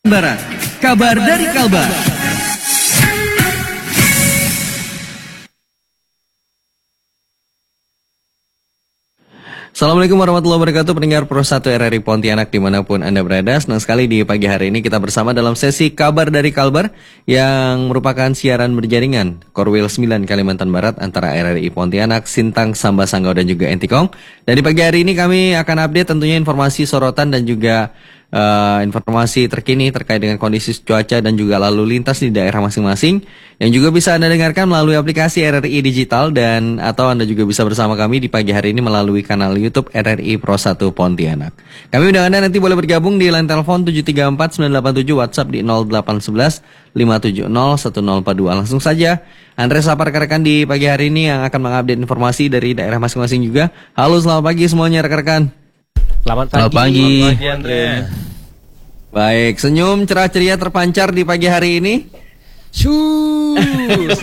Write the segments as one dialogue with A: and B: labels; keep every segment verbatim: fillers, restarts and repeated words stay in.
A: Barat, kabar dari Kalbar. Assalamualaikum warahmatullahi wabarakatuh, pendengar Pro satu R R I Pontianak dimanapun Anda berada. Senang sekali di pagi hari ini kita bersama dalam sesi Kabar dari Kalbar yang merupakan siaran berjaringan Korwil sembilan Kalimantan Barat antara R R I Pontianak, Sintang, Sambas Sanggau dan juga Entikong. Dan di pagi hari ini kami akan update tentunya informasi sorotan dan juga Uh, informasi terkini terkait dengan kondisi cuaca dan juga lalu lintas di daerah masing-masing yang juga bisa Anda dengarkan melalui aplikasi R R I Digital dan atau Anda juga bisa bersama kami di pagi hari ini melalui kanal YouTube R R I Pro satu Pontianak. Kami undang Anda nanti boleh bergabung di line telepon tujuh tiga empat sembilan delapan tujuh, WhatsApp di nol delapan satu satu lima tujuh nol satu nol empat dua. Langsung saja Andre sapa rekan-rekan di pagi hari ini yang akan mengupdate informasi dari daerah masing-masing juga. Halo, selamat pagi semuanya rekan-rekan.
B: Selamat pagi.
C: Selamat pagi.
B: Selamat pagi, Andre.
A: Baik, senyum cerah ceria terpancar di pagi hari ini.
B: Shus.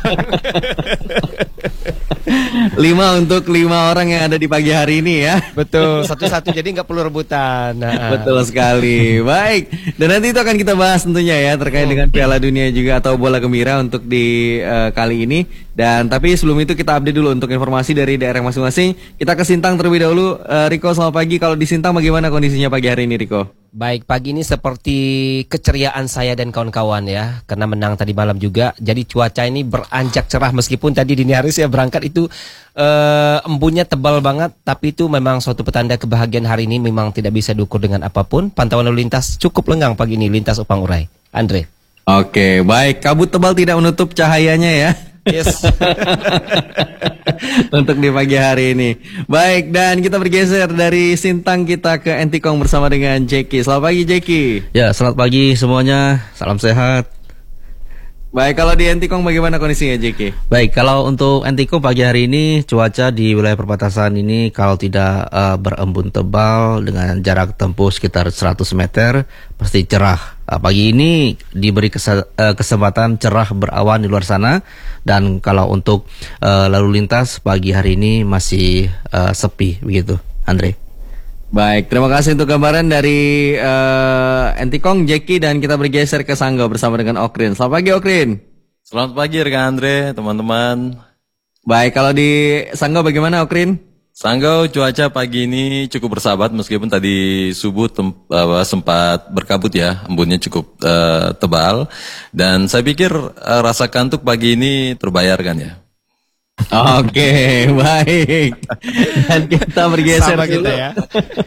A: Lima untuk lima orang yang ada di pagi hari ini ya.
B: Betul, satu-satu jadi nggak perlu rebutan. Nah.
A: Betul sekali. Baik, dan nanti itu akan kita bahas tentunya ya terkait dengan Piala Dunia juga atau bola gembira untuk di uh, kali ini. Dan tapi sebelum itu kita update dulu untuk informasi dari daerah masing-masing. Kita ke Sintang terlebih dahulu. uh, Riko, selamat pagi. Kalau di Sintang bagaimana kondisinya pagi hari ini, Riko?
B: Baik, pagi ini seperti keceriaan saya dan kawan-kawan ya, karena menang tadi malam juga. Jadi cuaca ini beranjak cerah meskipun tadi dini hari saya berangkat itu uh, embunnya tebal banget, tapi itu memang suatu petanda kebahagiaan hari ini, memang tidak bisa diukur dengan apapun. Pantauan lalu lintas cukup lengang pagi ini, lintas Upang Urai. Andre.
A: Oke, baik. Kabut tebal tidak menutup cahayanya ya.
B: Yes.
A: Untuk di pagi hari ini. Baik, dan kita bergeser dari Sintang kita ke Entikong bersama dengan Jeki. Selamat pagi Jeki.
C: Ya, selamat pagi semuanya. Salam sehat.
A: Baik, kalau di Entikong bagaimana kondisinya Jeki?
C: Baik, kalau untuk Entikong pagi hari ini cuaca di wilayah perbatasan ini kalau tidak uh, berembun tebal dengan jarak tempuh sekitar seratus meter pasti cerah. Uh, pagi ini diberi kesa- uh, kesempatan cerah berawan di luar sana, dan kalau untuk uh, lalu lintas pagi hari ini masih uh, sepi begitu, Andre.
A: Baik, terima kasih untuk gambaran dari uh, Entikong, Jeki, dan kita bergeser ke Sanggau bersama dengan Okrin. Selamat pagi Okrin.
D: Selamat pagi rekan Andre, teman-teman.
A: Baik, kalau di Sanggau bagaimana Okrin?
D: Sanggau cuaca pagi ini cukup bersahabat meskipun tadi subuh tem- uh, sempat berkabut ya, embunnya cukup uh, tebal. Dan saya pikir uh, rasa kantuk pagi ini terbayarkan ya.
A: Oke, baik. Dan kita bergeser
B: Sama
A: dulu.
B: kita ya.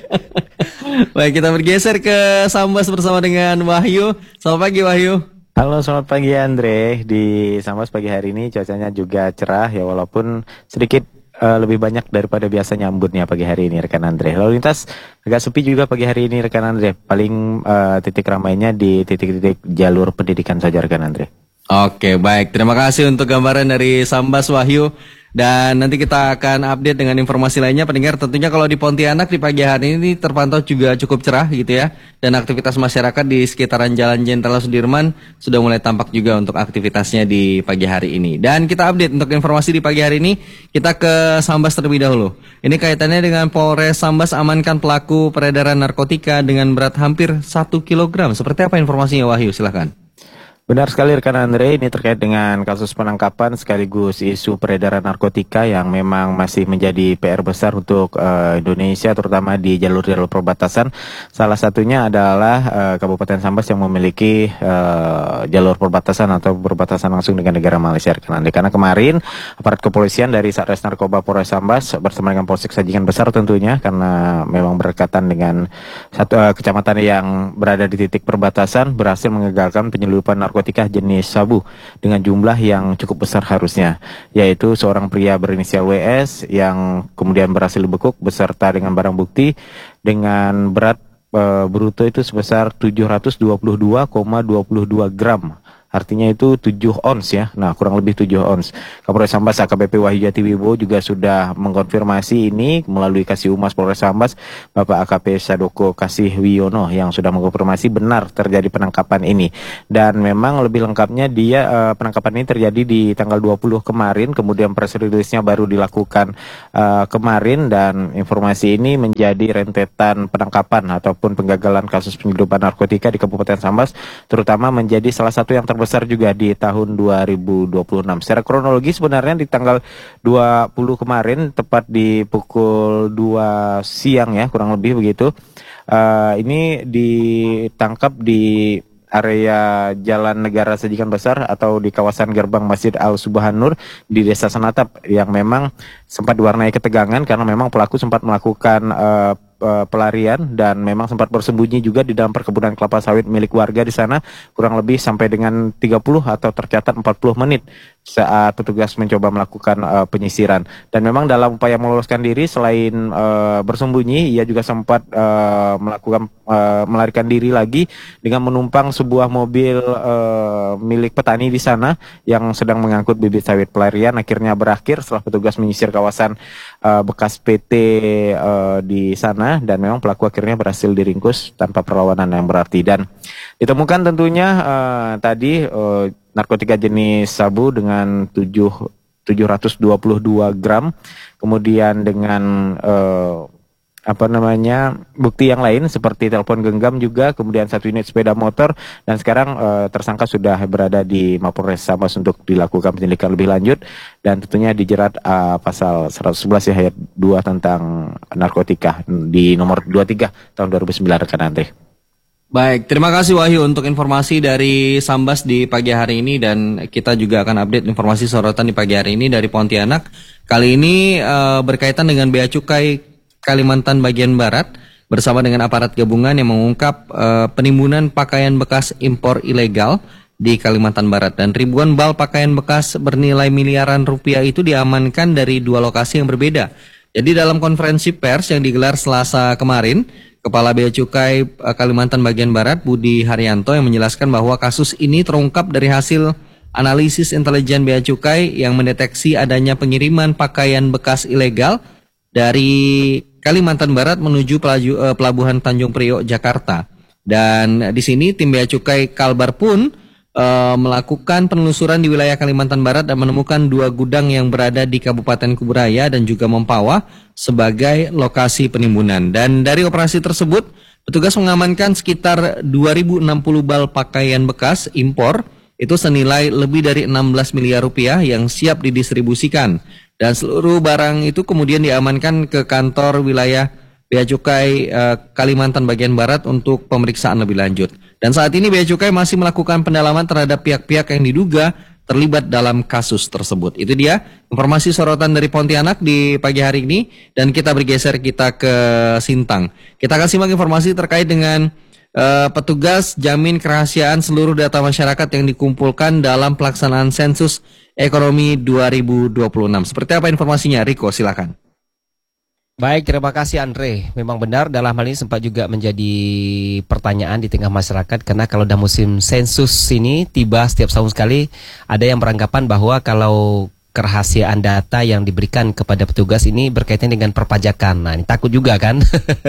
A: Baik, kita bergeser ke Sambas bersama dengan Wahyu. Selamat pagi Wahyu.
E: Halo, selamat pagi Andre. Di Sambas pagi hari ini cuacanya juga cerah ya, walaupun sedikit uh, lebih banyak daripada biasanya embunnya pagi hari ini rekan Andre. Lalu lintas agak sepi juga pagi hari ini rekan Andre. Paling uh, titik ramainya di titik-titik jalur pendidikan saja rekan Andre.
A: Oke, baik. Terima kasih untuk gambaran dari Sambas Wahyu. Dan nanti kita akan update dengan informasi lainnya. Pendengar, tentunya kalau di Pontianak di pagi hari ini terpantau juga cukup cerah gitu ya. Dan aktivitas masyarakat di sekitaran Jalan Jenderal Sudirman sudah mulai tampak juga untuk aktivitasnya di pagi hari ini. Dan kita update untuk informasi di pagi hari ini. Kita ke Sambas terlebih dahulu. Ini kaitannya dengan Polres Sambas amankan pelaku peredaran narkotika dengan berat hampir satu kilogram. Seperti apa informasinya Wahyu? Silahkan.
E: Benar sekali rekan Andre, ini terkait dengan kasus penangkapan sekaligus isu peredaran narkotika yang memang masih menjadi P R besar untuk uh, Indonesia, terutama di jalur-jalur perbatasan. Salah satunya adalah uh, Kabupaten Sambas yang memiliki uh, jalur perbatasan atau perbatasan langsung dengan negara Malaysia rekan Andre. Karena kemarin aparat kepolisian dari Satres Narkoba Polres Sambas bersama dengan Polsek Sajingan Besar tentunya, karena memang berdekatan dengan satu uh, kecamatan yang berada di titik perbatasan, berhasil mengagalkan penyelundupan narkotika narkotika jenis sabu dengan jumlah yang cukup besar harusnya, yaitu seorang pria berinisial W S yang kemudian berhasil dibekuk beserta dengan barang bukti dengan berat e, bruto itu sebesar tujuh ratus dua puluh dua koma dua puluh dua gram artinya itu tujuh ons ya. Nah, kurang lebih tujuh ons. Kapolres Sambas A K B P Wahyu Jati Wibowo juga sudah mengkonfirmasi ini melalui Kasih Humas Polres Sambas, Bapak A K P Sadoko Kasih Wiono, yang sudah mengkonfirmasi benar terjadi penangkapan ini. Dan memang lebih lengkapnya dia uh, penangkapan ini terjadi di tanggal dua puluh kemarin, kemudian press release-nya baru dilakukan uh, kemarin, dan informasi ini menjadi rentetan penangkapan ataupun penggagalan kasus penyeludupan narkotika di Kabupaten Sambas, terutama menjadi salah satu yang terbesar juga di tahun dua ribu dua puluh enam. Secara kronologi sebenarnya di tanggal dua puluh kemarin, tepat di pukul dua siang ya, kurang lebih begitu, uh, ini ditangkap di area Jalan Negara Sajikan Besar atau di kawasan gerbang Masjid Al-Subhanur di Desa Senatap, yang memang sempat diwarnai ketegangan karena memang pelaku sempat melakukan uh, pelarian dan memang sempat bersembunyi juga di dalam perkebunan kelapa sawit milik warga di sana, kurang lebih sampai dengan tiga puluh atau tercatat empat puluh menit saat petugas mencoba melakukan uh, penyisiran. Dan memang dalam upaya meloloskan diri, selain uh, bersembunyi, ia juga sempat uh, melakukan uh, melarikan diri lagi dengan menumpang sebuah mobil uh, milik petani di sana yang sedang mengangkut bibit sawit. Pelarian akhirnya berakhir setelah petugas menyisir kawasan uh, bekas P T uh, di sana, dan memang pelaku akhirnya berhasil diringkus tanpa perlawanan yang berarti. Dan ditemukan tentunya uh, tadi uh, narkotika jenis sabu dengan tujuh ratus dua puluh dua gram, kemudian dengan uh, apa namanya bukti yang lain seperti telepon genggam juga, kemudian satu unit sepeda motor, dan sekarang uh, tersangka sudah berada di Mapolres Sambas untuk dilakukan penyelidikan lebih lanjut, dan tentunya dijerat uh, pasal seratus sebelas ya, ayat dua tentang narkotika di nomor dua puluh tiga tahun dua ribu sembilan, rekan Andre.
A: Baik, terima kasih Wahyu untuk informasi dari Sambas di pagi hari ini, dan kita juga akan update informasi sorotan di pagi hari ini dari Pontianak. Kali ini uh, berkaitan dengan Bea Cukai Kalimantan bagian Barat bersama dengan aparat gabungan yang mengungkap uh, penimbunan pakaian bekas impor ilegal di Kalimantan Barat, dan ribuan bal pakaian bekas bernilai miliaran rupiah itu diamankan dari dua lokasi yang berbeda. Jadi dalam konferensi pers yang digelar Selasa kemarin, Kepala Bea Cukai Kalimantan bagian Barat Budi Haryanto yang menjelaskan bahwa kasus ini terungkap dari hasil analisis intelijen Bea Cukai yang mendeteksi adanya pengiriman pakaian bekas ilegal dari Kalimantan Barat menuju pelabuhan Tanjung Priok, Jakarta. Dan di sini tim Bea Cukai Kalbar pun e, melakukan penelusuran di wilayah Kalimantan Barat dan menemukan dua gudang yang berada di Kabupaten Kuburaya dan juga Mempawah sebagai lokasi penimbunan. Dan dari operasi tersebut, petugas mengamankan sekitar dua ribu enam puluh bal pakaian bekas impor, itu senilai lebih dari enam belas miliar rupiah yang siap didistribusikan. Dan seluruh barang itu kemudian diamankan ke kantor wilayah Bea Cukai eh, Kalimantan bagian Barat untuk pemeriksaan lebih lanjut. Dan saat ini Bea Cukai masih melakukan pendalaman terhadap pihak-pihak yang diduga terlibat dalam kasus tersebut. Itu dia informasi sorotan dari Pontianak di pagi hari ini, dan kita bergeser kita ke Sintang. Kita akan simak informasi terkait dengan uh, petugas jamin kerahasiaan seluruh data masyarakat yang dikumpulkan dalam pelaksanaan sensus ekonomi dua ribu dua puluh enam. Seperti apa informasinya, Riko, silakan.
B: Baik, terima kasih Andre. Memang benar, dalam hal ini sempat juga menjadi pertanyaan di tengah masyarakat, karena kalau udah musim sensus ini tiba setiap tahun sekali, ada yang beranggapan bahwa kalau kerahasiaan data yang diberikan kepada petugas ini berkaitan dengan perpajakan. Nah, ini takut juga kan?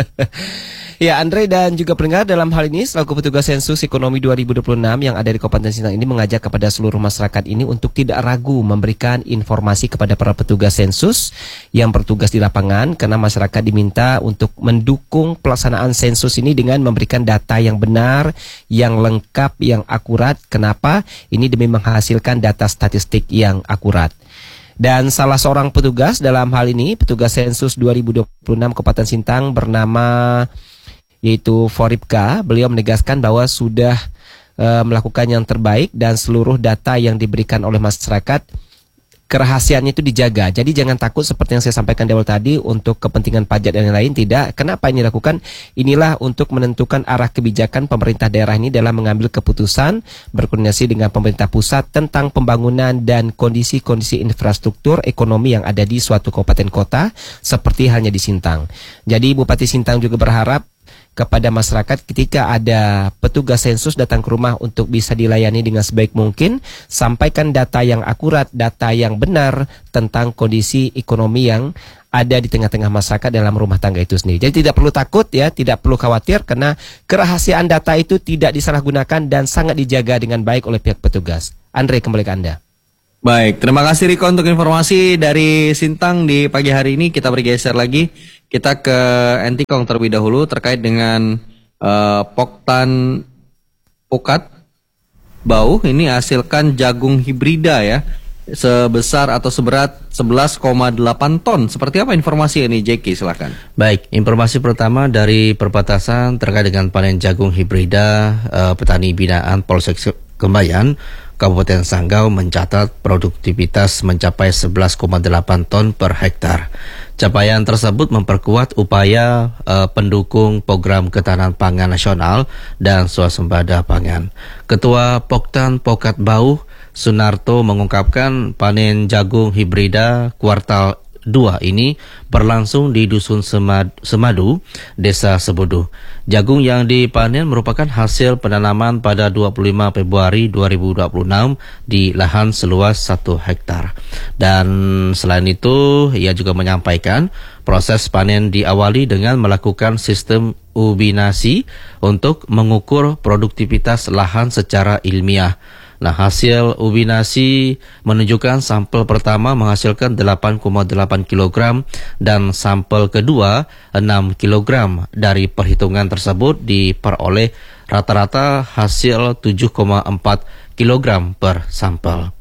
B: Ya, Andre dan juga pendengar, dalam hal ini selaku petugas sensus ekonomi dua ribu dua puluh enam yang ada di Kabupaten Sintang ini mengajak kepada seluruh masyarakat ini untuk tidak ragu memberikan informasi kepada para petugas sensus yang bertugas di lapangan, karena masyarakat diminta untuk mendukung pelaksanaan sensus ini dengan memberikan data yang benar, yang lengkap, yang akurat. Kenapa? Ini demi menghasilkan data statistik yang akurat. Dan salah seorang petugas dalam hal ini, petugas sensus dua ribu dua puluh enam Kabupaten Sintang bernama yaitu Foripka, beliau menegaskan bahwa sudah e, melakukan yang terbaik dan seluruh data yang diberikan oleh masyarakat kerahasiaannya itu dijaga. Jadi jangan takut seperti yang saya sampaikan di awal tadi untuk kepentingan pajak dan lain-lain, tidak. Kenapa ini dilakukan? Inilah untuk menentukan arah kebijakan pemerintah daerah ini dalam mengambil keputusan berkoordinasi dengan pemerintah pusat tentang pembangunan dan kondisi-kondisi infrastruktur ekonomi yang ada di suatu kabupaten kota seperti halnya di Sintang. Jadi Bupati Sintang juga berharap kepada masyarakat ketika ada petugas sensus datang ke rumah untuk bisa dilayani dengan sebaik mungkin, sampaikan data yang akurat, data yang benar tentang kondisi ekonomi yang ada di tengah-tengah masyarakat dalam rumah tangga itu sendiri. Jadi tidak perlu takut ya, tidak perlu khawatir karena kerahasiaan data itu tidak disalahgunakan dan sangat dijaga dengan baik oleh pihak petugas. Andre, kembali ke Anda.
A: Baik, terima kasih Riko untuk informasi dari Sintang di pagi hari ini. Kita bergeser lagi, kita ke Entikong terlebih dahulu terkait dengan uh, Poktan Pokat Bau. Ini hasilkan jagung hibrida ya, sebesar atau seberat sebelas koma delapan ton. Seperti apa informasi ini, Jeki? Silakan.
C: Baik, informasi pertama dari perbatasan terkait dengan panen jagung hibrida, uh, petani binaan Polsek Kembayan Kabupaten Sanggau mencatat produktivitas mencapai sebelas koma delapan ton per hektar. Capaian tersebut memperkuat upaya uh, pendukung program ketahanan pangan nasional dan swasembada pangan. Ketua Poktan Pokat Bau Sunarto mengungkapkan panen jagung hibrida kuartal dua ini berlangsung di Dusun Semadu, Desa Sebudu. Jagung yang dipanen merupakan hasil penanaman pada dua puluh lima Februari dua ribu dua puluh enam di lahan seluas satu hektar. Dan selain itu, ia juga menyampaikan proses panen diawali dengan melakukan sistem ubinasi untuk mengukur produktivitas lahan secara ilmiah. Nah, hasil ubinasi menunjukkan sampel pertama menghasilkan delapan koma delapan kilogram dan sampel kedua enam kilogram. Dari perhitungan tersebut diperoleh rata-rata hasil tujuh koma empat kilogram per sampel.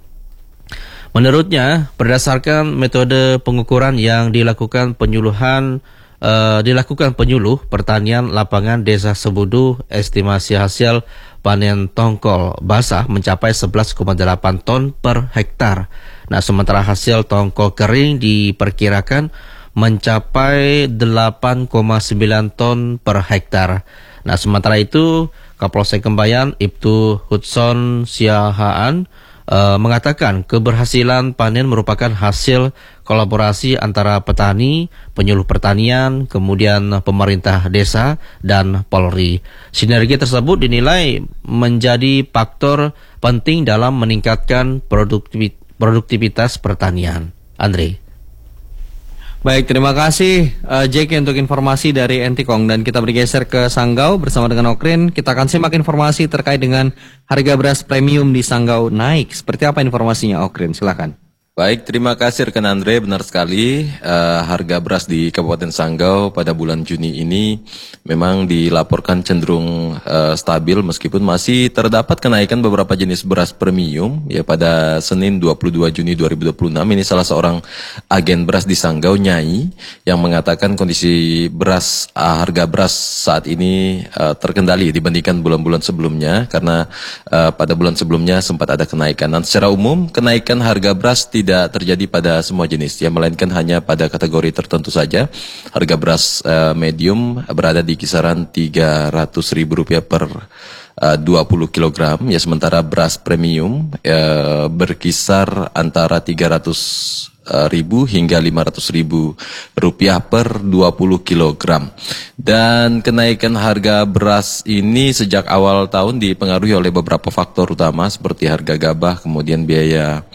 C: Menurutnya, berdasarkan metode pengukuran yang dilakukan penyuluhan uh, dilakukan penyuluh pertanian lapangan Desa Sebudu, estimasi hasil panen tongkol basah mencapai sebelas koma delapan ton per hektar. Nah, sementara hasil tongkol kering diperkirakan mencapai delapan koma sembilan ton per hektar. Nah, sementara itu Kapolsek Kembayan Ibtu Hudson Siahaan Uh, mengatakan keberhasilan panen merupakan hasil kolaborasi antara petani, penyuluh pertanian, kemudian pemerintah desa, dan Polri. Sinergi tersebut dinilai menjadi faktor penting dalam meningkatkan produktivitas pertanian. Andre.
A: Baik, terima kasih uh, Jeki untuk informasi dari Entikong, dan kita bergeser ke Sanggau bersama dengan Okrin. Kita akan simak informasi terkait dengan harga beras premium di Sanggau naik. Seperti apa informasinya, Okrin? Silakan.
D: Baik, terima kasih rekan Andre, benar sekali uh, harga beras di Kabupaten Sanggau pada bulan Juni ini memang dilaporkan cenderung uh, stabil meskipun masih terdapat kenaikan beberapa jenis beras premium. Ya, pada Senin dua puluh dua Juni dua ribu dua puluh enam ini salah seorang agen beras di Sanggau, Nyai, yang mengatakan kondisi beras uh, harga beras saat ini uh, terkendali dibandingkan bulan-bulan sebelumnya karena uh, pada bulan sebelumnya sempat ada kenaikan. Dan secara umum kenaikan harga beras tidak tidak terjadi pada semua jenis, ya, melainkan hanya pada kategori tertentu saja. Harga beras uh, medium berada di kisaran tiga ratus ribu rupiah per uh, dua puluh kilogram, ya, sementara beras premium uh, berkisar antara tiga ratus ribu hingga lima ratus ribu rupiah per dua puluh kilogram. Dan kenaikan harga beras ini sejak awal tahun dipengaruhi oleh beberapa faktor utama seperti harga gabah, kemudian biaya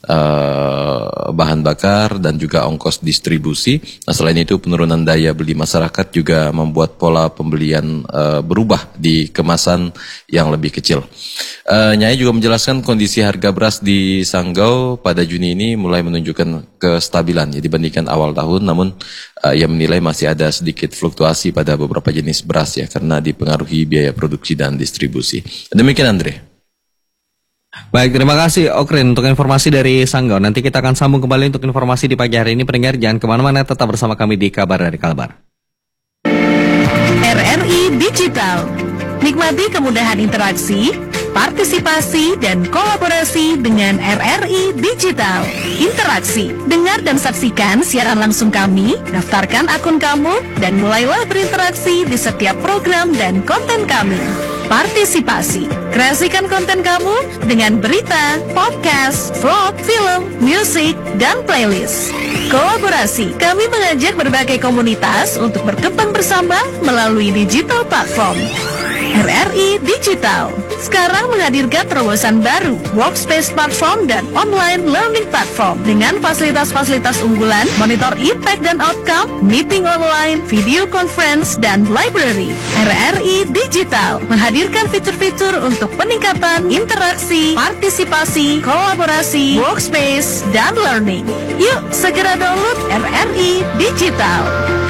D: Uh, bahan bakar dan juga ongkos distribusi. Nah, selain itu penurunan daya beli masyarakat juga membuat pola pembelian uh, berubah di kemasan yang lebih kecil. Uh, Nyai juga menjelaskan kondisi harga beras di Sanggau pada Juni ini mulai menunjukkan kestabilan ya, dibandingkan awal tahun, namun uh, ia menilai masih ada sedikit fluktuasi pada beberapa jenis beras ya karena dipengaruhi biaya produksi dan distribusi. Demikian Andre.
A: Baik, terima kasih Okrin untuk informasi dari Sanggau. Nanti kita akan sambung kembali untuk informasi di pagi hari ini. Pendengar jangan kemana-mana, tetap bersama kami di Kabar dari Kalbar.
F: R R I Digital, nikmati kemudahan interaksi, partisipasi, dan kolaborasi dengan R R I Digital. Interaksi, dengar dan saksikan siaran langsung kami, daftarkan akun kamu, dan mulailah berinteraksi di setiap program dan konten kami. partisipasi. Kreasikan konten kamu dengan berita, podcast, vlog, film, musik, dan playlist. Kolaborasi, kami mengajak berbagai komunitas untuk berkembang bersama melalui digital platform. R R I Digital sekarang menghadirkan terobosan baru, workspace platform dan online learning platform dengan fasilitas-fasilitas unggulan, monitor impact dan outcome, meeting online, video conference, dan library. R R I Digital menghadirkan fitur-fitur untuk peningkatan interaksi, partisipasi, kolaborasi, workspace, dan learning. Yuk segera download R R I Digital.